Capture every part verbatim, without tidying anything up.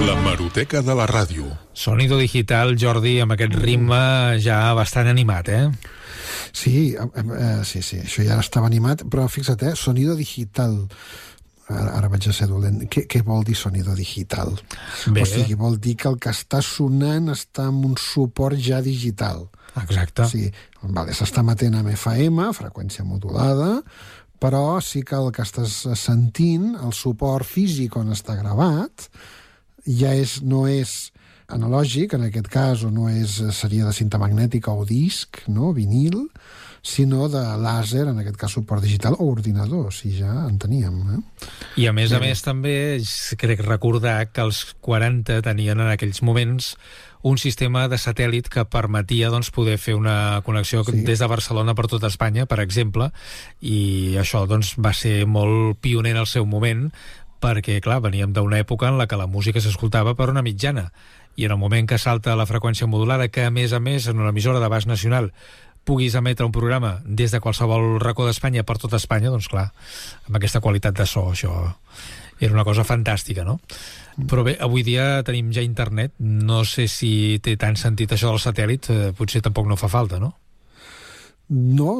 L'hemeroteca de la ràdio. Sonido digital, Jordi, amb aquest ritme ja bastant animat, eh? Sí, eh, sí, sí, això ja estava animat, però fixa't, eh, sonido digital. Ara, ara vaig a ser dolent. Què, què vol dir sonido digital? Bé. O sigui, vol dir que el que està sonant està en un suport ja digital. Exacte. O sigui, vale, s'està emetent amb F M, freqüència modulada, però sí que el que estàs sentint, el suport físic on està gravat, ja és, no és analògic, en aquest cas, o no és, seria de cinta magnètica o disc, no? Vinil, sinó de làser, en aquest cas suport digital, o ordinador, si ja en teníem. Eh? I a més a més també crec recordar que els quaranta tenien en aquells moments un sistema de satèl·lit que permetia doncs, poder fer una connexió sí. des de Barcelona per tota Espanya, per exemple, i això doncs, va ser molt pioner en el seu moment, perquè, clar, veníem d'una època en la que la música s'escoltava per una mitjana, i en el moment que salta la freqüència modulada, que a més a més en una emissora d'abast nacional puguis emetre un programa des de qualsevol racó d'Espanya per tota Espanya, doncs clar, amb aquesta qualitat de so, això era una cosa fantàstica, no? Però bé, avui dia tenim ja internet, no sé si té tant sentit això del satèl·lit, eh, potser tampoc no fa falta, no? No,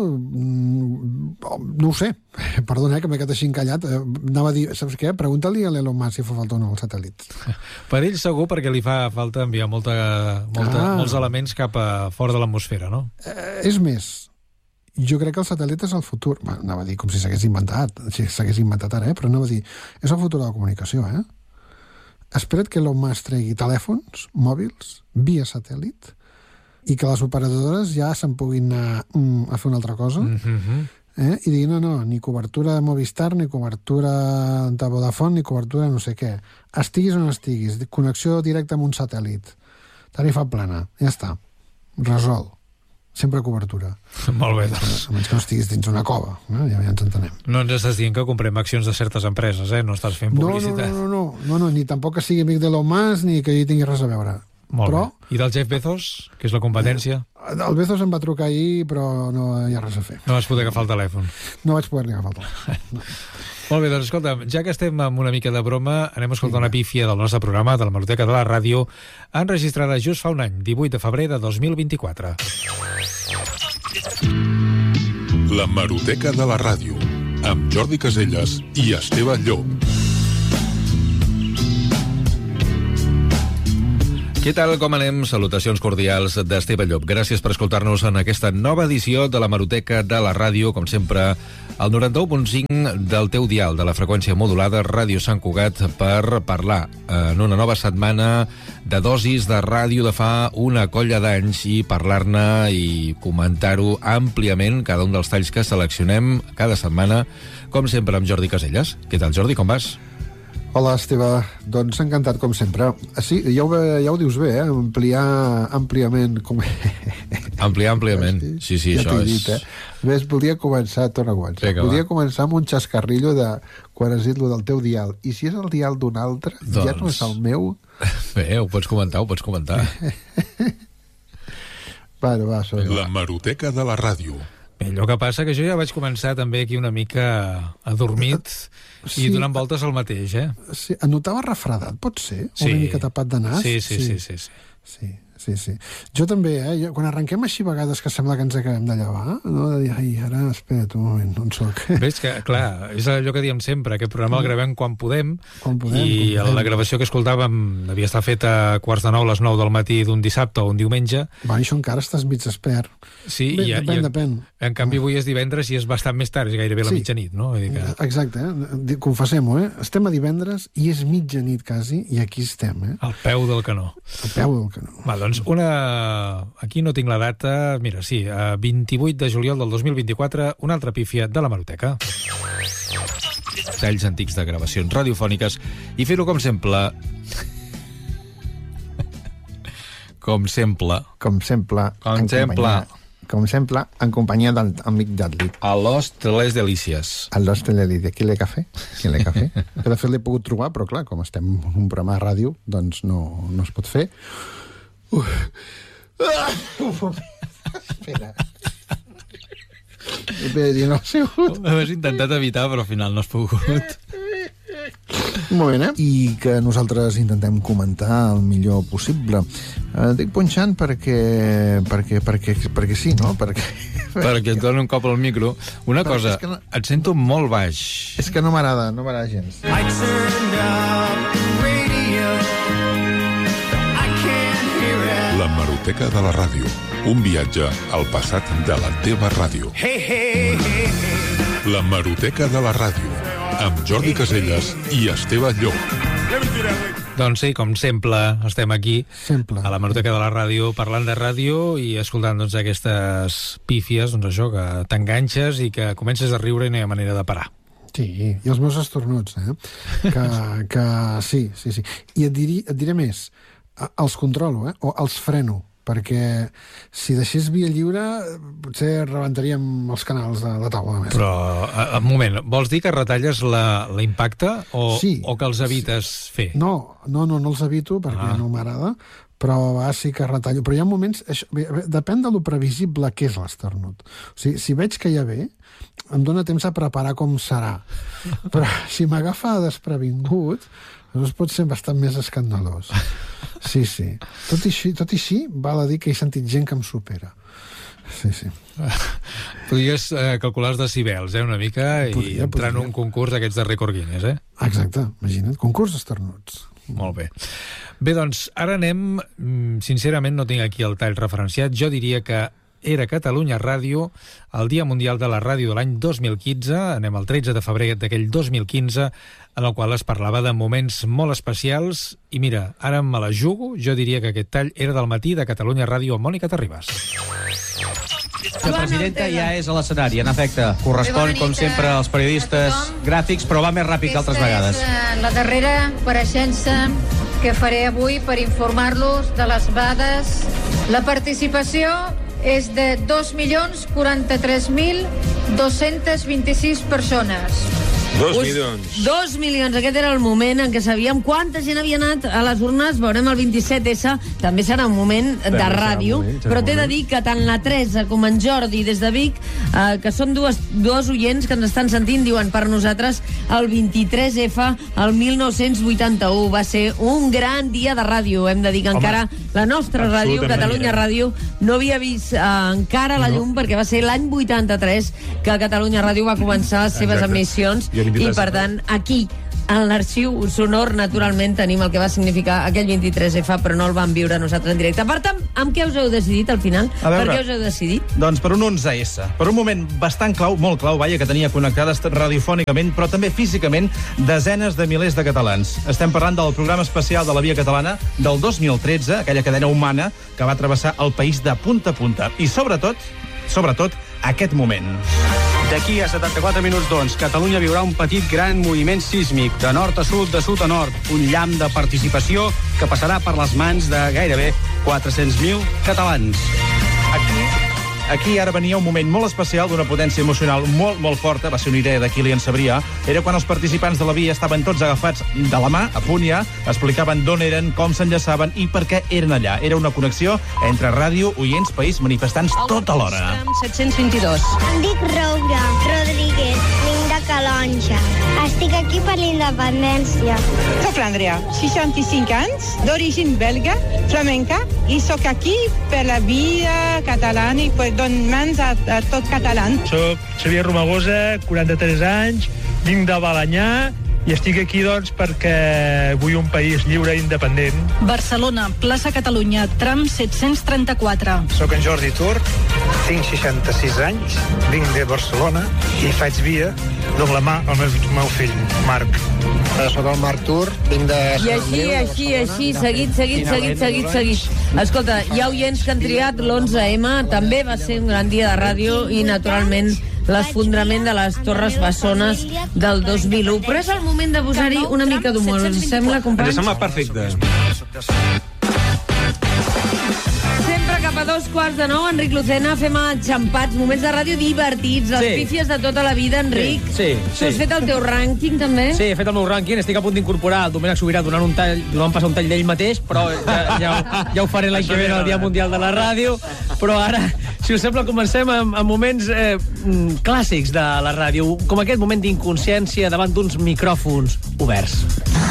no ho sé. Perdona, eh, que m'he quedat així encallat. Eh, anava a dir, saps què? Pregunta-li a l'Elon Musk si fa falta o no el satèl·lit. Per ell segur, perquè li fa falta enviar molta, molta, ah. molts elements cap a fora de l'atmosfera, no? Eh, és més, jo crec que el satèl·lit és el futur. Bueno, anava a dir com si s'hagués inventat, si s'hagués inventat ara, eh? Però anava a dir, és el futur de la comunicació, eh? Espera't que Elon Musk tregui telèfons mòbils via satèl·lit i que les operadores ja se'n puguin anar mm, a fer una altra cosa, mm-hmm. eh? I dir, no, no, ni cobertura de Movistar, ni cobertura de Vodafone, ni cobertura de no sé què. Estiguis on estiguis, connexió directa amb un satèl·lit. Tarifa plana, ja està. Resol. Sempre cobertura. Molt bé, doncs. A menys que no estiguis dins una cova, eh? ja, ja ens entenem. No ens estàs dient que comprem accions de certes empreses, eh? No estàs fent publicitat. No, no, no, no, no, no, ni tampoc que sigui amic d'Elon Musk, ni que hi tingui res a veure. Molt però, bé. I del Jeff Bezos, que és la competència? Eh, el Bezos em va trucar ahir, però no hi ha res a fer. No vas poder agafar el telèfon. No vaig poder-li agafar el telèfon. No. Molt bé, doncs escolta, ja que estem amb una mica de broma, anem a escoltar sí. una pífia del nostre programa, de l'hemeroteca de la ràdio, enregistrada just fa un any, divuit de febrer de dos mil vint-i-quatre. L'hemeroteca de la ràdio, amb Jordi Caselles i Esteve Llop. Què tal, com anem? Salutacions cordials d'Esteve Llop. Gràcies per escoltar-nos en aquesta nova edició de l'hemeroteca de la ràdio, com sempre, al noranta-u punt cinc del teu dial, de la freqüència modulada Ràdio Sant Cugat, per parlar en una nova setmana de dosis de ràdio de fa una colla d'anys i parlar-ne i comentar-ho àmpliament, cada un dels talls que seleccionem cada setmana, com sempre amb Jordi Caselles. Què tal, Jordi, com vas? Hola, Esteve. Doncs encantat, com sempre. Sí, ja ho, ja ho dius bé, eh? Ampliar àmpliament... Com... Ampliar àmpliament. Sí, sí, ja això és... Dit, eh? Ves, volia començar, torna a començar. Volia va. començar amb un xascarrillo de quan has dit lo del teu dial. I si és el dial d'un altre, doncs... ja no és el meu... Bé, ho pots comentar, ho pots comentar. Bueno, va, som... L'hemeroteca de la ràdio. Bé, allò que passa que jo ja vaig començar també aquí una mica adormit sí, i donant voltes al mateix, eh? Sí, et notava refredat, pot ser? Sí. Una mica tapat de nas? Sí, sí, sí, sí, sí. Sí, sí, sí. Jo també, eh? Jo, quan arrenquem així vegades que sembla que ens acabem de llevar, no? De dir, ai, ara, espera't un moment, on soc? Ves que, clar, és allò que diem sempre, aquest programa el gravem quan podem, quan podem i quan podem. La gravació que escoltàvem devia estar feta a quarts de nou, a les nou del matí d'un dissabte o un diumenge. Va, això encara estàs mig despert. Sí, Bé, i, depèn, i, depèn. En canvi, avui és divendres i és bastant més tard, és gairebé la sí. mitjanit, no? Vull dir que... Exacte, eh? Confessem-ho, eh? Estem a divendres i és mitjanit quasi, i aquí estem, eh? Al peu del canó. Al peu del canó. Va, doncs una... Aquí no tinc la data, mira, sí, vint-i-vuit de juliol del dos mil vint-i-quatre, una altra pífia de l'hemeroteca. Talls antics de gravacions radiofòniques i fer-ho com sempre... Com sempre. Com sempre. Com sempre. Com sempre, en companyia del amic Dudley. A los Teles Delícies. A los Teles Delícies. Qui le cafè? Qui le cafè? Que de fet l'he pogut trobar, però clar, com estem en un programa de ràdio, doncs no, no es pot fer. Uf. Uf. Espera. Bé, no ha sigut. Ho has intentat evitar, però al final no has pogut. Molt bé, eh? I que nosaltres intentem comentar el millor possible. Eh, dic punxant perquè, perquè, perquè, perquè sí, no? Perquè, perquè et dona un cop al micro. Una Però cosa, no, et sento molt baix. És que no m'agrada, no m'agrada gens. I turned up the radio. I can't hear it. L'hemeroteca de la ràdio. Un viatge al passat de la teva ràdio. Hey, hey, hey, hey. L'hemeroteca de la ràdio. Amb Jordi Caselles i Esteve Llop. Doncs sí, com sempre, estem aquí Sempre. a l'hemeroteca de la ràdio, parlant de ràdio i escoltant doncs, aquestes pífies, doncs això, que t'enganxes i que comences a riure i no hi ha manera de parar. Sí, i els meus estornuts, eh? Que, que sí, sí, sí. I et, diri, et diré més, els controlo, eh? O els freno, perquè si deixés via lliure potser rebentaríem els canals de la taula. Més. Però, un moment, vols dir que retalles l'impacte o, sí, o que els evites sí. fer? No, no, no, no els evito perquè ah. no m'agrada, però va, sí que retallo. Però hi ha moments... Això, depèn de lo previsible que és l'esternut. O sigui, si veig que ja ve, em dóna temps a preparar com serà. Però si m'agafa desprevingut, doncs pot ser bastant més escandalós. Sí, sí. Tot i així, tot i així val a dir que he sentit gent que em supera. Sí, sí. Podries eh, calcular els decibels, eh, una mica, i podria, entrar podria. en un concurs d'aquests de rècord Guinness, eh? Exacte, imagina't. Concurs d'esternuts. Molt bé. Bé, doncs, ara anem... Sincerament, no tinc aquí el tall referenciat. Jo diria que era Catalunya Ràdio, el Dia Mundial de la Ràdio de l'any dos mil quinze, anem al tretze de febrer d'aquell dos mil quinze, en el qual es parlava de moments molt especials, i mira, ara me la jugo, jo diria que aquest tall era del matí de Catalunya Ràdio amb Mònica Terribas. La presidenta ja és a l'escenari, en efecte. Correspon, com sempre, als periodistes gràfics, però va més ràpid que altres vegades. Aquesta és la darrera compareixença que faré avui per informar-los de les dades. La participació és de dos milions quaranta-tres mil dos-cents vint-i-sis persones. Dos milions. Dos milions. Aquest era el moment en què sabíem quanta gent havia anat a les urnes. Veurem el vint-i-set essa. També serà un moment de ràdio. Moment, però t'he de dir que tant la Teresa com en Jordi des de Vic, eh, que són dues, dos oients que ens estan sentint, diuen per nosaltres el vint-i-tres efa el mil nou-cents vuitanta-u. Va ser un gran dia de ràdio. Hem de dir que Home, encara la nostra ràdio, Catalunya Ràdio, no havia vist eh, encara la llum, no. perquè va ser l'any vuitanta-tres que Catalunya Ràdio va començar les seves Exacte. emissions. I, per tant, aquí, en l'arxiu sonor, naturalment, tenim el que va significar aquell vint-i-tres efa, però no el vam viure nosaltres en directe. Per tant, amb què us heu decidit, al final? Veure, per què us heu decidit? Doncs per un onze essa. Per un moment bastant clau, molt clau, vaja, que tenia connectades radiofònicament, però també físicament, desenes de milers de catalans. Estem parlant del programa especial de la Via Catalana del dos mil tretze, aquella cadena humana que va travessar el país de punta a punta. I, sobretot, sobretot, aquest moment. D'aquí a setanta-quatre minuts, doncs, Catalunya viurà un petit gran moviment sísmic, de nord a sud, de sud a nord, un llamp de participació que passarà per les mans de gairebé quatre-cents mil catalans. Aquí, aquí ara venia un moment molt especial d'una potència emocional molt, molt forta, va ser una idea de Kilian Sabrià, era quan els participants de la Via estaven tots agafats de la mà, a punt ja, explicaven d'on eren, com s'enllaçaven i per què eren allà. Era una connexió entre ràdio, oients, país, manifestants, tota l'hora. set-cents vint-i-dos. Em dic Roura Rodríguez, vinc de Calonja. Estic aquí per la independència. Soc l'Andrea, seixanta-cinc anys, d'origen belga, flamenca, i soc aquí per la Via Catalana i per donar mans a, a tot català. Soc Xavier Romagosa, quaranta-tres anys, vinc de Balanyà i estic aquí, doncs, perquè vull un país lliure i independent. Barcelona, plaça Catalunya, tram set-cents trenta-quatre. Soc en Jordi Tur, tinc seixanta-sis anys, vinc de Barcelona i faig via de la mà al meu, meu fill, Marc. Soc el Marc Tur, vinc de... I així, així, així, seguit, seguit, seguit, seguit, seguit. Escolta, hi ha oients que han triat l'onze ema, també va ser un gran dia de ràdio i, naturalment, l'esfondrament de les Torres Bessones del dos mil u. Però és el moment de posar-hi una mica d'humor. Us sembla, companys? Ens sembla perfecte. Sempre cap a dos quarts de nou, Enric Lucena, fem enxampats, moments de ràdio divertits, les Sí. pífies de tota la vida, Enric. Sí, sí, Tu has sí. fet el teu rànquing, també? Sí, he fet el meu rànquing, estic a punt d'incorporar el Domènec Sobirà donant un tall, donant pas un tall d'ell mateix, però ja, ja, ho, ja ho faré l'any que ve el Dia Mundial de la Ràdio. Però ara, si us sembla, comencem amb, amb moments eh, clàssics de la ràdio, com aquest moment d'inconsciència davant d'uns micròfons oberts.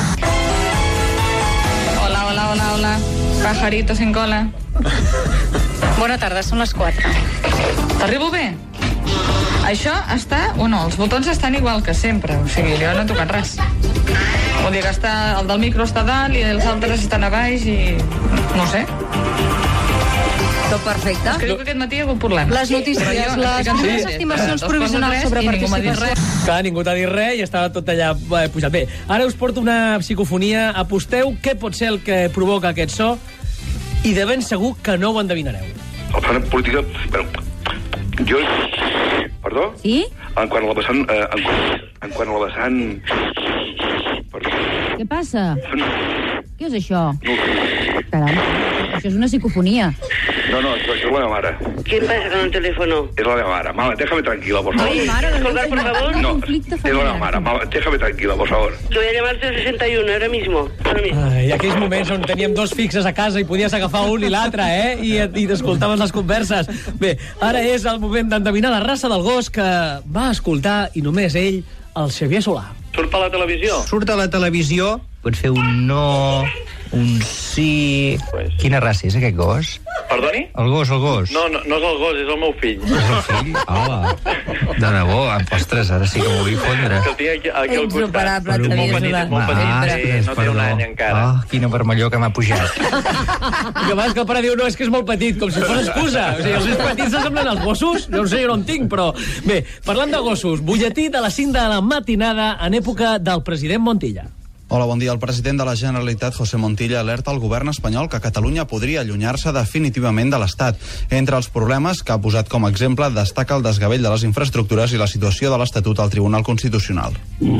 Hola, hola, hola, hola. Pajarito sin cola. Bona tarda, són les quatre. T'arribo bé? Això està... o no, els botons estan igual que sempre, o sigui, jo no he tocat res. Vol dir que està, el del micro està a dalt i els altres estan a baix i... no sé. Tot perfecte. És que diu que aquest matí hi ha hagut problema. Les notícies, Però jo les estic primeres en estimacions dos provisionals coses sobre i ningú m'ha dit participació. res. Clar, ningú t'ha dit res i estava tot allà eh, pujat. Bé, ara us porto una psicofonia. Aposteu què pot ser el que provoca aquest so i de ben segur que no ho endevinareu. El fan en política... Bueno, jo... Perdó? Sí? En quant a la vessant... Eh, en, quant, en quant a la vessant... Perdó. Què passa? Què és això? No, Caram, això és una psicofonia. no, no, això, això és la meva mare. ¿Qué pasa con el teléfono? Es la meva mare. Mama, déjame tranquila, por favor. Ay, Mara, ¿me colgar, por favor? No, es la meva mare. Mama, déjame tranquila, por favor. Que voy a llamarte al sesenta y uno, ahora mismo. Ahora mismo. Ai, aquells moments on teníem dos fixes a casa i podies agafar un i l'altre, eh? I, i t'escoltaves les converses. Bé, ara és el moment d'endevinar la raça del gos que va escoltar, i només ell, el Xavier Solà. Surt per la televisió? Surt a la televisió, pot fer un no, un sí... Pues... Quina raça és aquest gos? Perdoni? El gos, el gos. No, no, no és el gos, és el meu fill. És el fill? Hola. De debò, ostres, ara sí que m'ho vull fondre. Que el tinc aquí, aquí al costat. Insuperable, Xavier Molt petit, Solà. molt petit, Ah, sí, no té un any encara. Oh, quina vermellor que m'ha pujat. I abans que el pare diu, no, és que és molt petit, com si fos excusa. O sigui, els nens petits s'assemblen als gossos? No ho sé, jo no en tinc, però... Bé, parlant de gossos, butlletí de les cinc de la matinada en època del president Montilla. Hola, bon dia. El president de la Generalitat, José Montilla, alerta al govern espanyol que Catalunya podria allunyar-se definitivament de l'Estat. Entre els problemes que ha posat com a exemple destaca el desgavell de les infraestructures i la situació de l'Estatut al Tribunal Constitucional.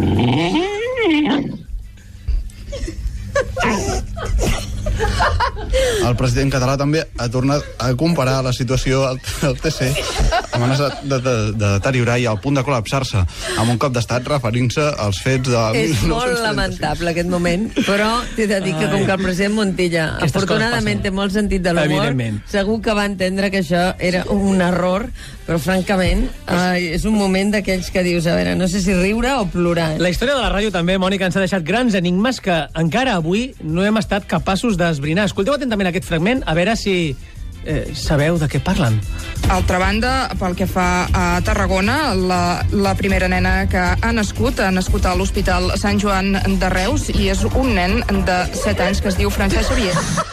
El president català també ha tornat a comparar la situació al, al T C, amenaçat de, de, de deteriorar i al punt de col·lapsar-se, amb un cop d'estat referint-se als fets de... És molt lamentable aquest moment, però t'he de dir que com que el president Montilla Aquestes afortunadament té molt sentit de l'humor, Evidentment. segur que va entendre que això era un error, però francament ai, és un moment d'aquells que dius, a veure, no sé si riure o plorar. La història de la ràdio també, Mònica, ens ha deixat grans enigmes que encara avui no hem estat capaços d'esbrinar. Escolteu atentament aquest fragment, a veure si eh, sabeu de què parlen. Altra banda, pel que fa a Tarragona, la, la primera nena que ha nascut, ha nascut a l'Hospital Sant Joan de Reus i és un nen de set anys que es diu Francesc Xavier.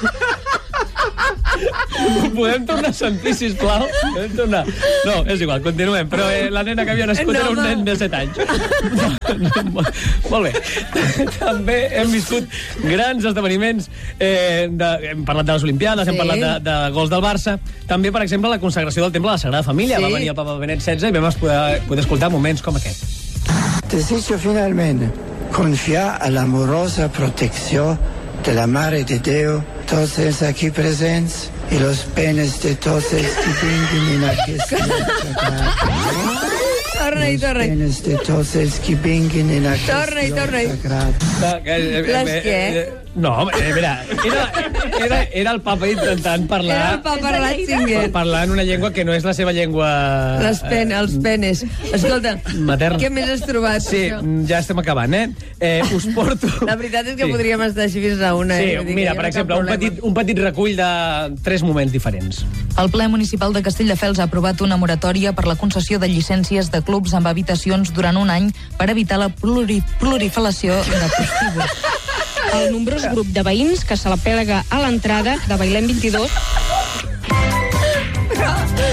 Podem tornar a sentir, sisplau? Podem tornar? No, és igual, continuem. Però eh, la nena que havia nascut No, era un home. nen de set anys. Molt bé. També hem viscut grans esdeveniments. Eh, de, hem parlat de les Olimpiades, Sí. hem parlat de, de gols del Barça. També, per exemple, la consagració del Temple de la Sagrada Família. Sí. Va venir el Papa Benet setze i vam poder, poder escoltar moments com aquest. Deseo finalmente confiar a l'amorosa protecció de la Mare de Déu, tots els aquí presents i los penes de tots els que vinguin en aquesta sagrada. Torna-hi, torna-hi. Penes de tots els que vinguin en aquesta Torna-hi, torna-hi. sagrada. Les què? No, eh, mira, era, era, era el papa intentant parlar... Era el papa Ratzinger. Parlar en una llengua que no és la seva llengua... Les pen, els penes. Escolta, materna. què més has trobat? Sí, això? ja estem acabant, eh? eh us porto... La veritat és que Sí. podríem estar així fins a una. Sí, eh? Vull dir que mira, hi ha per cap exemple, un problema. petit, un petit recull de tres moments diferents. El ple municipal de Castelldefels ha aprovat una moratòria per la concessió de llicències de clubs amb habitacions durant un any per evitar la pluri proliferació de prostíbuls. El nombrós grup de veïns que se la pega a l'entrada de Bailem vint-i-dos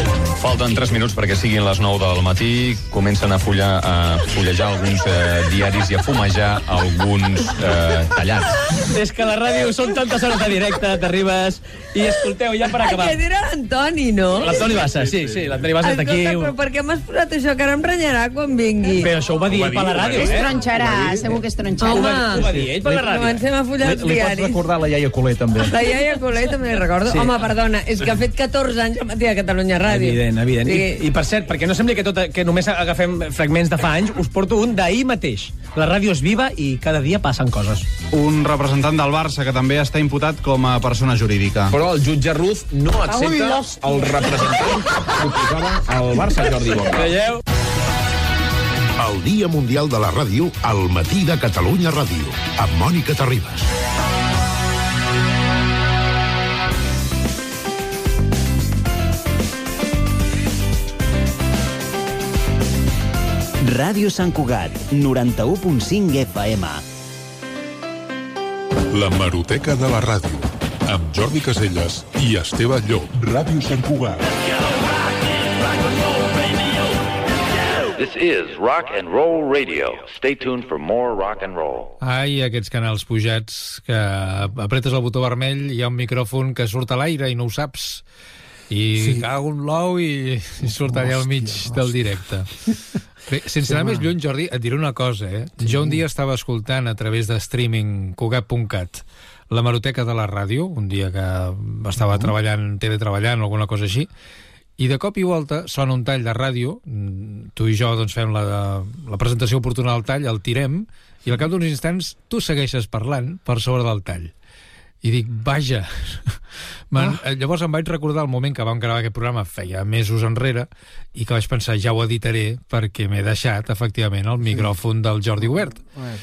Falten tres minuts perquè siguin les nou del matí. Comencen a, fullar, a fullejar alguns eh, diaris i a fumejar alguns eh, tallats. És que a la ràdio són tantes hores de directe, t'arribes... I escolteu, ja per acabar... Aquest era l'Antoni, no? L'Antoni Bassa, sí, sí, l'Antoni Bassa està aquí. Escolta, però per què m'has posat això? Que ara em renyarà quan vingui. Però això ho va dir ell per la ràdio, eh? Es tronxarà, segur que es tronxarà. Home, ho va dir ell per la ràdio. Comencem a fullar els Li diaris. pots recordar la iaia Coler, també. La iaia Coler també li recordo. Sí. Home, perdona, és que ha fet catorze anys al matí a Catalunya Ràdio. Evident, evident. Sí. I, I per cert, perquè no sembli que, tot, que només agafem fragments de fa anys, us porto un d'ahir mateix. La ràdio és viva i cada dia passen coses. Un representant del Barça que també està imputat com a persona jurídica. Però el jutge Ruz no accepta el representant que proposava el Barça, Jordi Borja. Veieu? El Dia Mundial de la Ràdio al matí de Catalunya Ràdio, amb Mònica Terribas. Ràdio Sant Cugat, noranta-u punt cinc F M. La Hemeroteca de la Ràdio, amb Jordi Caselles i Esteve Llop. Ràdio Sant Cugat. This is Rock and Roll Radio. Stay tuned for more rock and roll. Ai, aquests canals pujats que apretes el botó vermell i hi ha un micròfon que surt a l'aire i no ho saps. I sí. Cago en l'ou i, i surt allà al mig hòstia, del directe. Bé, sense sí, anar més lluny, Jordi, et diré una cosa, eh? Sí. Jo un dia estava escoltant a través de streaming Cugat punt cat la Hemeroteca de la ràdio, un dia que estava uh-huh. treballant, teletreballant o alguna cosa així, i de cop i volta sona un tall de ràdio, tu i jo doncs fem la, la presentació oportuna del tall, el tirem, i al cap d'uns instants tu segueixes parlant per sobre del tall. I dic, vaja. Man, ah. Llavors em vaig recordar el moment que vam gravar aquest programa feia mesos enrere i que vaig pensar, ja ho editaré perquè m'he deixat, efectivament, el micròfon del Jordi Obert.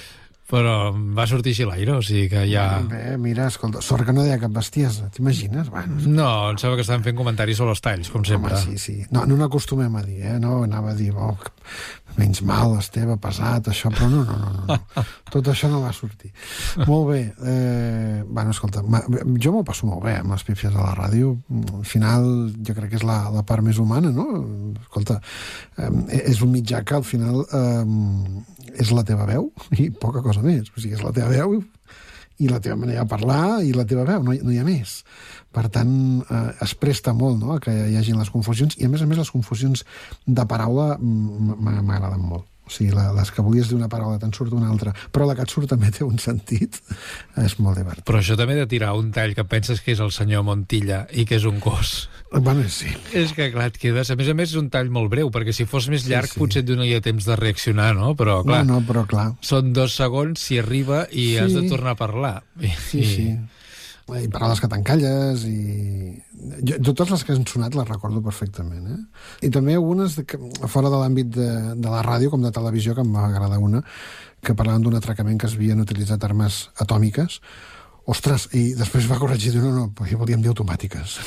Però va sortir així l'aire, o sigui que ja... Bé, mira, escolta, sort que no deia cap bestiesa, t'imagines? Bueno, no, em sembla que estaven fent comentaris sobre els talls, com sempre. Home, sí, sí. No, no n'acostumem a dir, eh? No, anava a dir, oh, menys mal, Esteve, pesat, això, però no, no, no, no. Tot això no va sortir. Molt bé. Eh, bueno, escolta, jo m'ho passo molt bé amb les pífies de la ràdio. Al final, jo crec que és la, la part més humana, no? Escolta, eh, és un mitjà que al final eh, és la teva veu i poca cosa més. O sigui, és la teva veu i la teva manera de parlar i la teva veu, no hi, no hi ha més. Per tant, eh, es presta molt, no?, que hi hagin les confusions, i a més a més les confusions de paraula m'agraden molt. O sigui, la, les que volies dir una paraula te'n surt una altra, però la que et surt també té un sentit, és molt divertit. Però això també de tirar un tall que penses que és el senyor Montilla i que és un cos. Bueno, sí. És que, clar, et quedes... A més a més, és un tall molt breu, perquè si fos més llarg sí, sí. potser et donaria temps de reaccionar, no? Però, clar, no, no, però, clar. Són dos segons, si arriba, i sí. has de tornar a parlar. I, sí, sí. I paraules que t'encalles i... Jo, totes les que han sonat les recordo perfectament, eh? I també algunes de, que, fora de l'àmbit de, de la ràdio, com de televisió, que em va agradar una, que parlaven d'un atracament que es havien utilitzat armes atòmiques. Ostres, i després va corregir, no, no, perquè volíem dir automàtiques.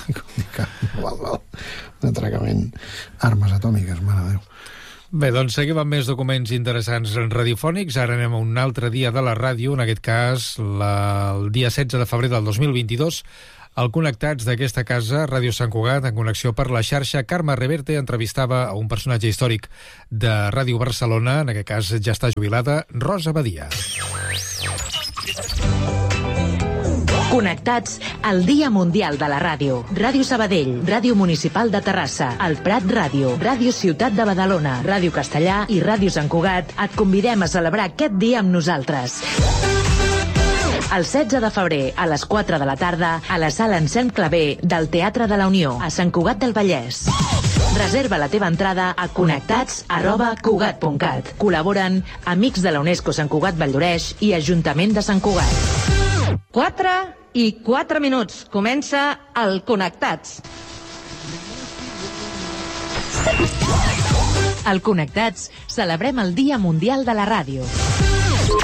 val, val. Un atracament, armes atòmiques, mare de Déu. Bé, doncs seguim amb més documents interessants radiofònics. Ara anem a un altre dia de la ràdio, en aquest cas la, el dia setze de febrer del dos mil vint-i-dos. Al Connectats d'aquesta casa, Ràdio Sant Cugat, en connexió per la xarxa, Carme Reverte entrevistava a un personatge històric de Ràdio Barcelona, en aquest cas ja està jubilada, Rosa Badia. Connectats al Dia Mundial de la Ràdio. Ràdio Sabadell, Ràdio Municipal de Terrassa, el Prat Ràdio, Ràdio Ciutat de Badalona, Ràdio Castellà i Ràdio Sant Cugat et convidem a celebrar aquest dia amb nosaltres. El setze de febrer, a les quatre de la tarda, a la sala Anselm Clavé del Teatre de la Unió, a Sant Cugat del Vallès. Reserva la teva entrada a connectats arroba cugat punt cat. Col·laboren Amics de la UNESCO Sant Cugat Valldoreix i Ajuntament de Sant Cugat. quatre i quatre minuts. Comença el Connectats. Al Connectats celebrem el Dia Mundial de la Ràdio.